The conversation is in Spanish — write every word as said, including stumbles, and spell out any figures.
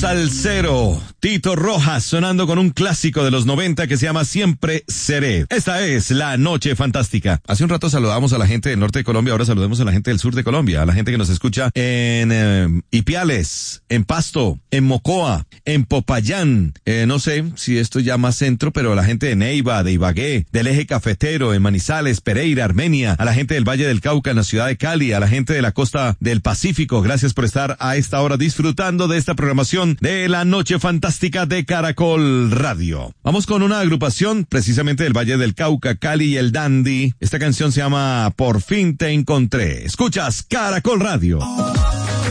salsero Tito Rojas sonando con un clásico de los noventa que se llama Siempre Seré. Esta es La Noche Fantástica. Hace un rato saludamos a la gente del norte de Colombia, ahora saludemos a la gente del sur de Colombia, a la gente que nos escucha en eh, Ipiales, en Pasto, en Mocoa, en Popayán, eh, no sé si esto ya más centro, pero a la gente de Neiva, de Ibagué, del Eje Cafetero, en Manizales, Pereira, Armenia, a la gente del Valle del Cauca, en la ciudad de Cali, a la gente de la costa del Pacífico, gracias por estar a esta hora disfrutando de esta programación de La Noche Fantástica de Caracol Radio. Vamos con una agrupación precisamente del Valle del Cauca, Cali y el Dandy. Esta canción se llama Por fin te encontré. Escuchas Caracol Radio.